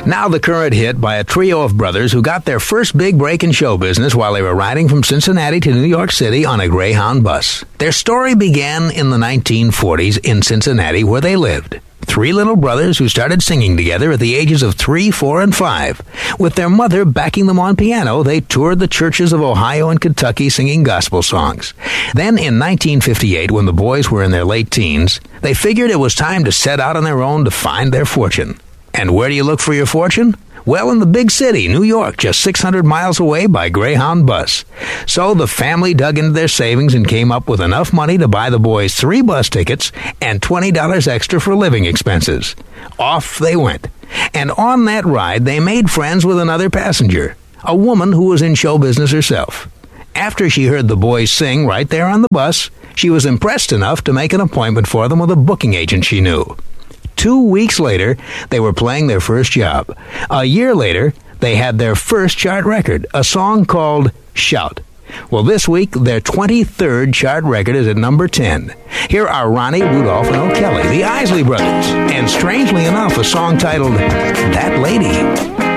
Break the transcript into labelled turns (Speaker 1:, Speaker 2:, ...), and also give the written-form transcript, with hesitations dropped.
Speaker 1: Now the current hit by a trio of brothers who got their first big break in show business while they were riding from Cincinnati to New York City on a Greyhound bus. Their story began in the 1940s in Cincinnati, where they lived. Three little brothers who started singing together at the ages of 3, 4, and 5. With their mother backing them on piano, they toured the churches of Ohio and Kentucky singing gospel songs. Then in 1958, when the boys were in their late teens, they figured it was time to set out on their own to find their fortune. And where do you look for your fortune? Well, in the big city, New York, just 600 miles away by Greyhound bus. So the family dug into their savings and came up with enough money to buy the boys 3 bus tickets and $20 extra for living expenses. Off they went. And on that ride, they made friends with another passenger, a woman who was in show business herself. After she heard the boys sing right there on the bus, she was impressed enough to make an appointment for them with a booking agent she knew. 2 weeks later, they were playing their first job. A year later, they had their first chart record, a song called Shout. Well, this week, their 23rd chart record is at number 10. Here are Ronnie, Rudolph, and O'Kelly, the Isley Brothers, and strangely enough, a song titled That Lady.